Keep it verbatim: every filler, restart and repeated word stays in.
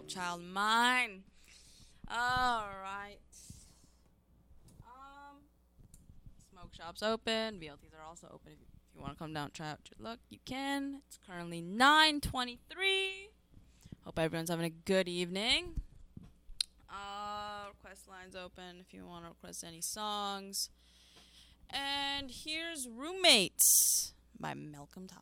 child mine. All right. Um, smoke shops open. V L Ts are also open. If you, if you want to come down and try out your luck, you can. It's currently nine twenty-three. Hope everyone's having a good evening. Uh, request lines open if you want to request any songs. And here's Roommates by Malcolm Todd.